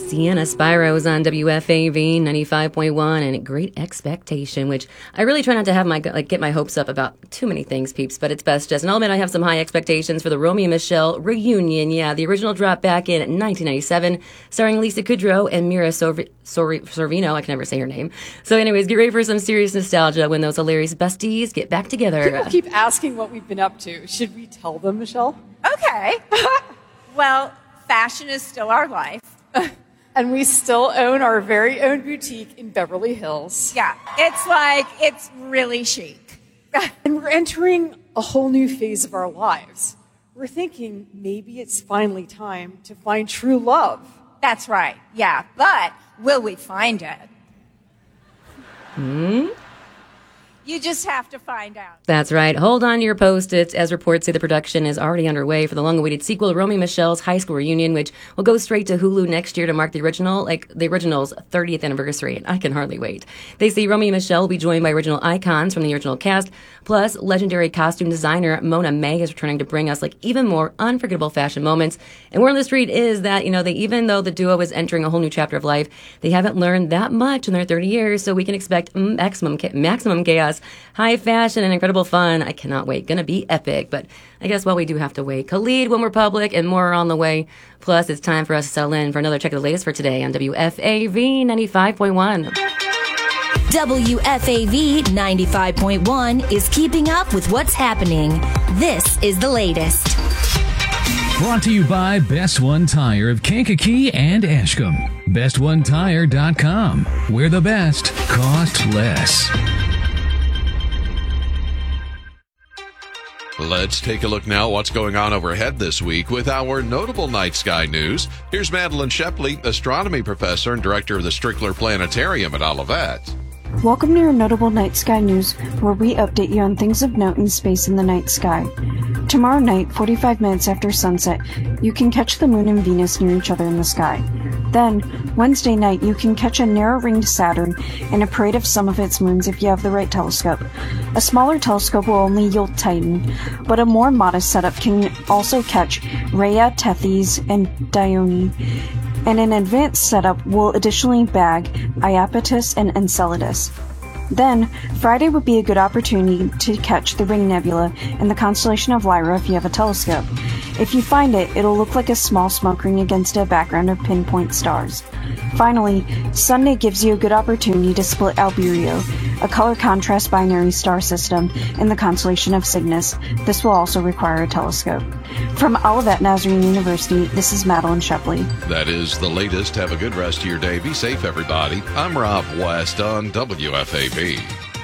Sienna Spiro's on WFAV 95.1 and Great Expectation, which I really try not to have get my hopes up about too many things, peeps, but it's best just. And I'll admit I have some high expectations for the Romy and Michelle reunion. Yeah, the original dropped back in 1997, starring Lisa Kudrow and Mira Sorvino. I can never say her name. So anyways, get ready for some serious nostalgia when those hilarious besties get back together. People keep asking what we've been up to. Should we tell them, Michelle? Okay. Well, fashion is still our life. And we still own our very own boutique in Beverly Hills. Yeah, it's really chic. And we're entering a whole new phase of our lives. We're thinking maybe it's finally time to find true love. That's right, yeah. But will we find it? You just have to find out. That's right. Hold on to your Post-its, as reports say the production is already underway for the long-awaited sequel, Romy and Michelle's High School Reunion, which will go straight to Hulu next year to mark the original's 30th anniversary, and I can hardly wait. They say Romy and Michelle will be joined by original icons from the original cast, plus legendary costume designer Mona May is returning to bring us even more unforgettable fashion moments. And word on the street is that, even though the duo is entering a whole new chapter of life, they haven't learned that much in their 30 years, so we can expect maximum chaos, high fashion, and incredible fun. I cannot wait. Gonna be epic. But I guess, we do have to wait. Khalid, When We're Public, and more are on the way. Plus, it's time for us to settle in for another check of the latest for today on WFAV 95.1. WFAV 95.1 is keeping up with what's happening. This is the latest. Brought to you by Best One Tire of Kankakee and Ashcombe. BestOneTire.com, where the best cost less. Let's take a look now what's going on overhead this week with our notable night sky news. Here's Madeline Shepley, astronomy professor and director of the Strickler Planetarium at Olivet. Welcome to your notable night sky news, where we update you on things of note in space in the night sky. Tomorrow night, 45 minutes after sunset, you can catch the moon and Venus near each other in the sky. Then, Wednesday night, you can catch a narrow-ringed Saturn and a parade of some of its moons if you have the right telescope. A smaller telescope will only yield Titan, but a more modest setup can also catch Rhea, Tethys, and Dione. And an advanced setup will additionally bag Iapetus and Enceladus. Then, Friday would be a good opportunity to catch the Ring Nebula in the constellation of Lyra if you have a telescope. If you find it, it'll look like a small smoke ring against a background of pinpoint stars. Finally, Sunday gives you a good opportunity to split Albireo, a color contrast binary star system in the constellation of Cygnus. This will also require a telescope. From Olivet Nazarene University, this is Madeline Shepley. That is the latest. Have a good rest of your day. Be safe, everybody. I'm Rob West on WFAB.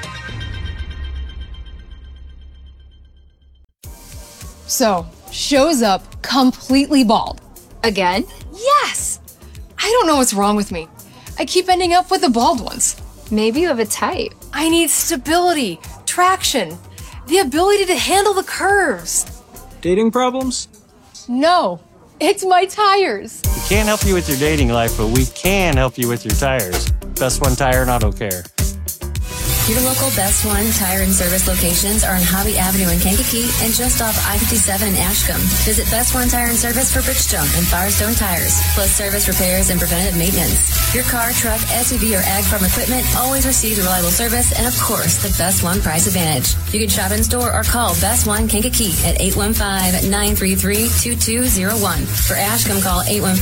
So, shows up completely bald. Again? Yes! I don't know what's wrong with me. I keep ending up with the bald ones. Maybe you have a type. I need stability, traction, the ability to handle the curves. Dating problems? No, it's my tires. We can't help you with your dating life, but we can help you with your tires. Best One Tire and Auto Care. Your local Best One Tire and Service locations are on Hobby Avenue in Kankakee and just off I-57 in Ashcombe. Visit Best One Tire and Service for Bridgestone and Firestone tires, plus service repairs and preventative maintenance. Your car, truck, SUV, or ag farm equipment always receives reliable service and, of course, the Best One price advantage. You can shop in store or call Best One Kankakee at 815-933-2201. For Ashcombe, call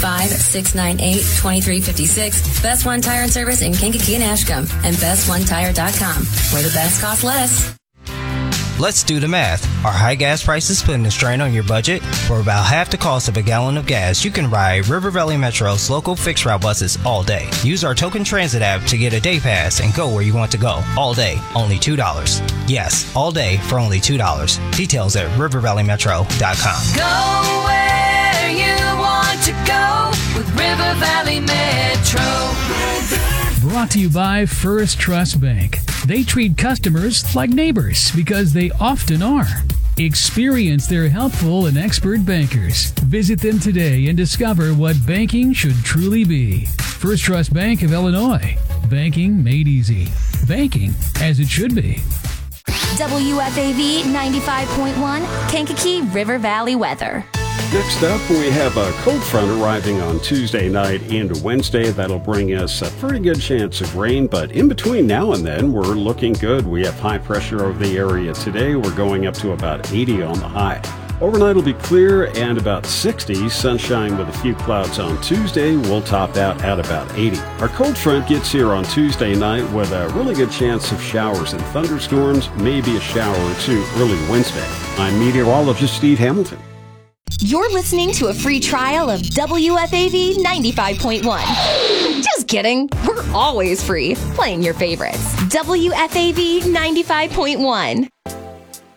815-698-2356. Best One Tire and Service in Kankakee and Ashcombe and BestOneTire.com. Where the best costs less. Let's do the math. Are high gas prices putting a strain on your budget? For about half the cost of a gallon of gas, you can ride River Valley Metro's local fixed route buses all day. Use our Token Transit app to get a day pass and go where you want to go. All day, only $2. Yes, all day for only $2. Details at rivervalleymetro.com. Go where you want to go with River Valley Metro. Brought to you by First Trust Bank. They treat customers like neighbors because they often are. Experience their helpful and expert bankers. Visit them today and discover what banking should truly be. First Trust Bank of Illinois. Banking made easy. Banking as it should be. WFAV 95.1 Kankakee River Valley weather. Next up, we have a cold front arriving on Tuesday night into Wednesday. That'll bring us a pretty good chance of rain, but in between now and then, we're looking good. We have high pressure over the area today. We're going up to about 80 on the high. Overnight will be clear and about 60. Sunshine with a few clouds on Tuesday. We'll top out at about 80. Our cold front gets here on Tuesday night with a really good chance of showers and thunderstorms, maybe a shower or two early Wednesday. I'm meteorologist Steve Hamilton. You're listening to a free trial of WFAV 95.1. Just kidding. We're always free, playing your favorites. WFAV 95.1.